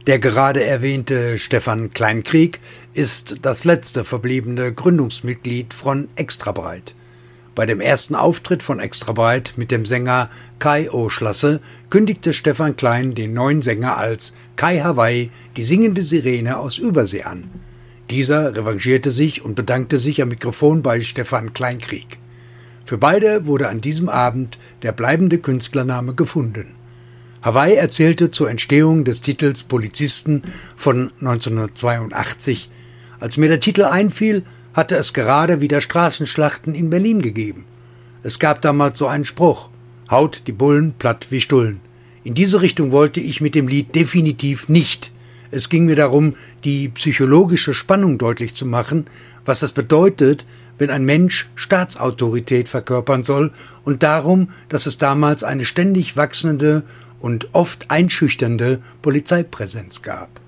Der gerade erwähnte Stefan Kleinkrieg ist das letzte verbliebene Gründungsmitglied von Extrabreit. Bei dem ersten Auftritt von Extrabreit mit dem Sänger Kai O'Schlasse kündigte Stefan Klein den neuen Sänger als Kai Hawaii, die singende Sirene aus Übersee an. Dieser revanchierte sich und bedankte sich am Mikrofon bei Stefan Kleinkrieg. Für beide wurde an diesem Abend der bleibende Künstlername gefunden. Hawaii erzählte zur Entstehung des Titels Polizisten von 1982. Als mir der Titel einfiel, hatte es gerade wieder Straßenschlachten in Berlin gegeben. Es gab damals so einen Spruch: Haut die Bullen platt wie Stullen. In diese Richtung wollte ich mit dem Lied definitiv nicht. Es ging mir darum, die psychologische Spannung deutlich zu machen, was das bedeutet, wenn ein Mensch Staatsautorität verkörpern soll, und darum, dass es damals eine ständig wachsende und oft einschüchternde Polizeipräsenz gab.